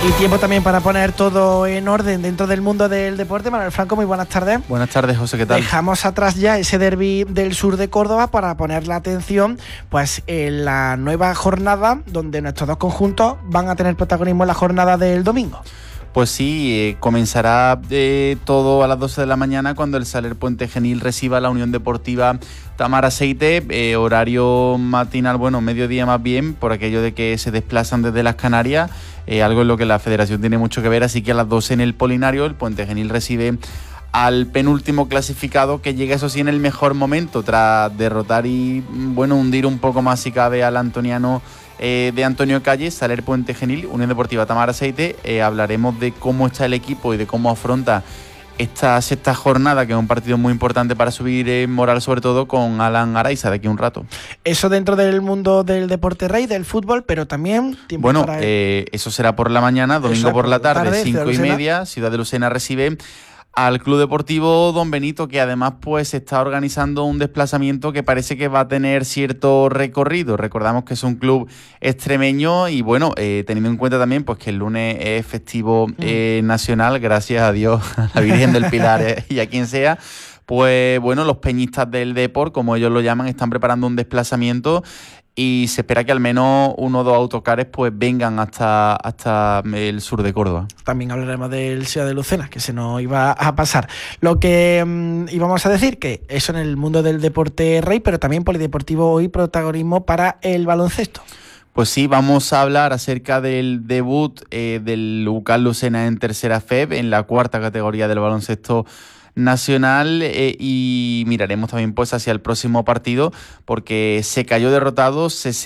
Y tiempo también para poner todo en orden dentro del mundo del deporte. Manuel Franco, muy buenas tardes. Buenas tardes, José, ¿qué tal? Dejamos atrás ya ese derbi del sur de Córdoba para poner la atención pues en la nueva jornada donde nuestros dos conjuntos van a tener protagonismo en la jornada del domingo. Pues sí, comenzará todo a las 12 de la mañana cuando el Saler Puente Genil reciba a la Unión Deportiva Tamar Aceite, horario matinal, bueno, mediodía más bien, por aquello de que se desplazan desde las Canarias, algo en lo que la Federación tiene mucho que ver, así que a las 12 en el Polinario el Puente Genil recibe al penúltimo clasificado, que llega eso sí en el mejor momento, tras derrotar y, bueno, hundir un poco más si cabe al antoniano de Antonio Calle. Saler Puente Genil, Unión Deportiva Tamar Aceite. Hablaremos de cómo está el equipo y de cómo afronta esta sexta jornada, que es un partido muy importante para subir moral, sobre todo con Alan Araiza de aquí a un rato. Eso dentro del mundo del deporte rey, del fútbol, pero también tiempo bueno, para eso será por la mañana, domingo por la tarde, 5:30, Ciudad de Lucena recibe al Club Deportivo Don Benito, que además pues está organizando un desplazamiento que parece que va a tener cierto recorrido. Recordamos que es un club extremeño y bueno, teniendo en cuenta también pues que el lunes es festivo nacional, gracias a Dios, a la Virgen del Pilar y a quien sea. Pues bueno, los peñistas del Depor, como ellos lo llaman, están preparando un desplazamiento y se espera que al menos 1 o 2 autocares pues vengan hasta el sur de Córdoba. También hablaremos del Ciudad de Lucena, que se nos iba a pasar. Lo que íbamos a decir, que eso en el mundo del deporte rey, pero también polideportivo hoy protagonismo para el baloncesto. Pues sí, vamos a hablar acerca del debut del UCAL Lucena en tercera FEB, en la cuarta categoría del baloncesto nacional, y miraremos también pues hacia el próximo partido, porque se cayó derrotado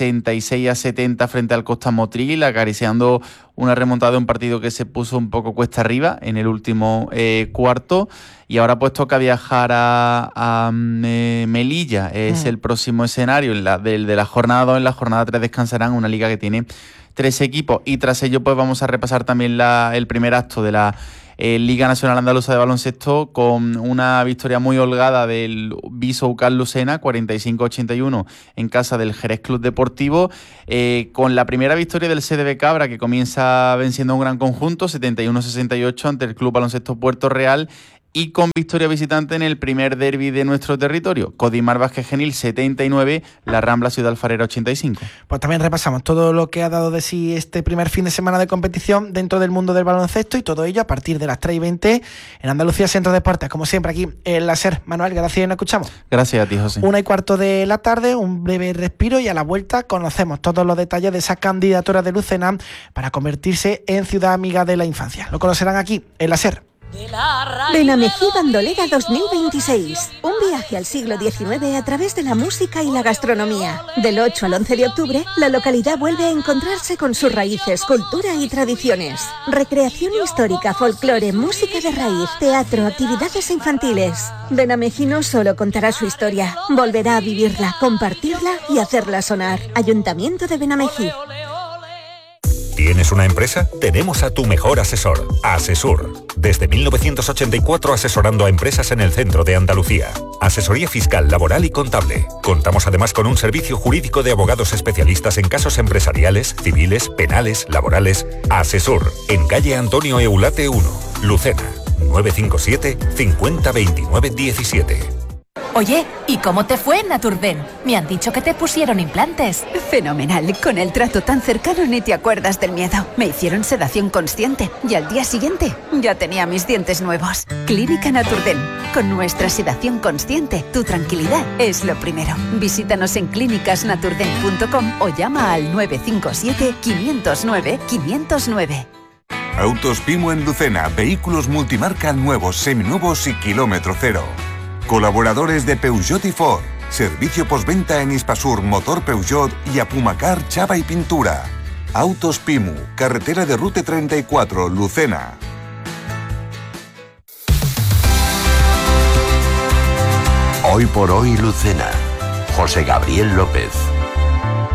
66-70 frente al Costa Motril, acariciando una remontada de un partido que se puso un poco cuesta arriba en el último cuarto, y ahora pues toca viajar a Melilla, es el próximo escenario de la jornada 2. En la jornada 3 descansarán, una liga que tiene 3 equipos, y tras ello pues vamos a repasar también el primer acto de la Liga Nacional Andaluza de Baloncesto, con una victoria muy holgada del Viso UCAL Lucena, 45-81 en casa del Jerez Club Deportivo, con la primera victoria del CDB Cabra, que comienza venciendo a un gran conjunto, 71-68 ante el Club Baloncesto Puerto Real, y con victoria visitante en el primer derbi de nuestro territorio, Codimar Vázquez Genil 79, La Rambla Ciudad Alfarera 85. Pues también repasamos todo lo que ha dado de sí este primer fin de semana de competición dentro del mundo del baloncesto, y todo ello a partir de las 3:20 en Andalucía Centro de Deportes, como siempre aquí en la SER. Manuel, gracias y nos escuchamos. Gracias a ti, José. 1:15 de la tarde, un breve respiro, y a la vuelta conocemos todos los detalles de esa candidatura de Lucena para convertirse en ciudad amiga de la infancia. Lo conocerán aquí en la SER. Benamejí Bandolera 2026. Un viaje al siglo XIX a través de la música y la gastronomía. Del 8 al 11 de octubre, la localidad vuelve a encontrarse con sus raíces, cultura y tradiciones. Recreación histórica, folclore, música de raíz, teatro, actividades infantiles. Benamejí no solo contará su historia, volverá a vivirla, compartirla y hacerla sonar. Ayuntamiento de Benamejí. ¿Tienes una empresa? Tenemos a tu mejor asesor, Asesur. Desde 1984 asesorando a empresas en el centro de Andalucía. Asesoría fiscal, laboral y contable. Contamos además con un servicio jurídico de abogados especialistas en casos empresariales, civiles, penales, laborales. Asesur, en calle Antonio Eulate 1, Lucena, 957 50 29 17. Oye, ¿y cómo te fue en Naturden? Me han dicho que te pusieron implantes. Fenomenal, con el trato tan cercano ni te acuerdas del miedo. Me hicieron sedación consciente y al día siguiente ya tenía mis dientes nuevos. Clínica Naturden, con nuestra sedación consciente, tu tranquilidad es lo primero. Visítanos en clínicasnaturden.com o llama al 957 509 509. Autos Pimo en Lucena, vehículos multimarca nuevos, seminuevos y kilómetro cero. Colaboradores de Peugeot y Ford. Servicio postventa en Hispasur, Motor Peugeot y Apumacar, Chapa y Pintura. Autos Pimu, carretera de Rute 34, Lucena. Hoy por hoy Lucena. José Gabriel López.